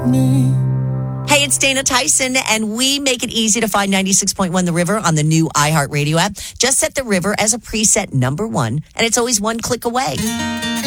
Hey, it's Dana Tyson, and we make it easy to find 96.1 The River on the new iHeartRadio app. Just set The River as a preset number 1, and it's always one click away.